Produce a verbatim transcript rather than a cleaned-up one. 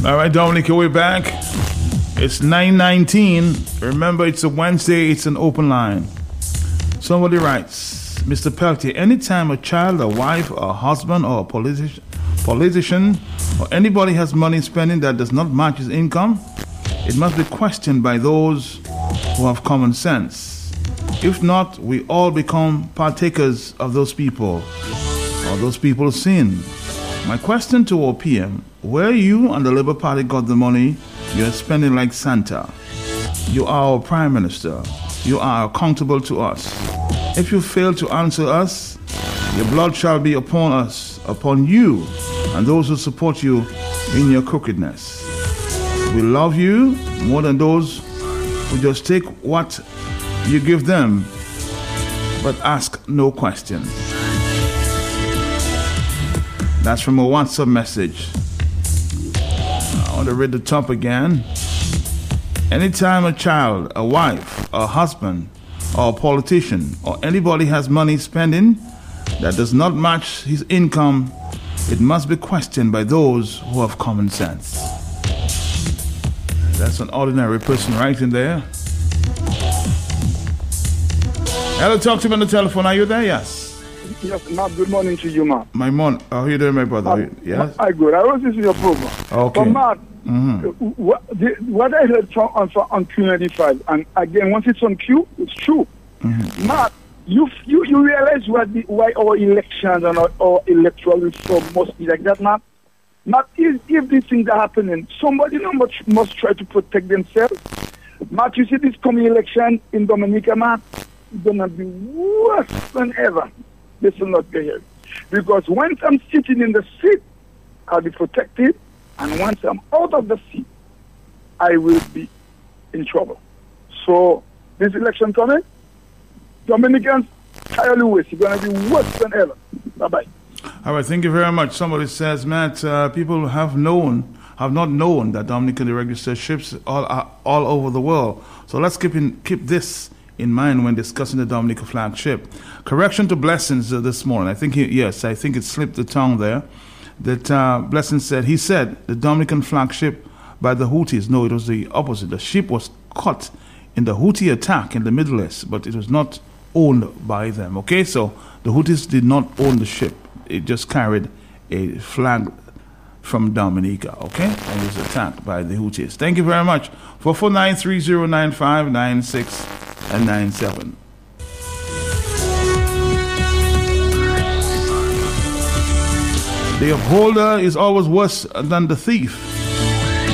All right, Dominic, we're back. It's nine nineteen. Remember, it's a Wednesday. It's an open line. Somebody writes, Mister Peltier, anytime a child, a wife, a husband, or a politi- politician, or anybody has money spending that does not match his income, it must be questioned by those who have common sense. If not, we all become partakers of those people, or those people's sin. My question to O P M, where you and the Labour Party got the money you're spending like Santa? You are our Prime Minister. You are accountable to us. If you fail to answer us, your blood shall be upon us, upon you, and those who support you in your crookedness. We love you more than those who just take what you give them, but ask no questions. That's from a WhatsApp message. I want to read the top again. Anytime a child, a wife, a husband, or a politician, or anybody has money spending that does not match his income, it must be questioned by those who have common sense. That's an ordinary person writing there. Hello, talk to me on the telephone. Are you there? Yes. Yes, Matt, good morning to you, Matt. My mon, how are you doing, my brother? Matt, yes? I good. I was listening to your program. Okay. But Matt, mm-hmm. what, the, what I heard from, on, on Q ninety-five, and again, once it's on Q, it's true. Mm-hmm. Matt, you you, you realize what the, why our elections and our, our electoral reform must be like that, Matt? Matt, if, if these things are happening, somebody must, must try to protect themselves. Matt, you see this coming election in Dominica, Matt, it's going to be worse than ever. This will not be here. Because once I'm sitting in the seat, I'll be protected. And once I'm out of the seat, I will be in trouble. So, this election coming, Dominicans, tirely waste. It's going to be worse than ever. Bye-bye. All right, thank you very much. Somebody says, Matt, uh, people have known, have not known that Dominican registered ships all uh, all over the world. So let's keep in, keep this in mind when discussing the Dominica flagship. Correction to Blessings uh, this morning. I think he, yes, I think it slipped the tongue there. That uh, Blessings said he said the Dominican flagship by the Houthis. No, it was the opposite. The ship was caught in the Houthi attack in the Middle East, but it was not owned by them. Okay, so the Houthis did not own the ship. It just carried a flag from Dominica, okay? And it was attacked by the Houthis. Thank you very much. four four nine, three zero nine five, nine six and nine seven. The upholder is always worse than the thief.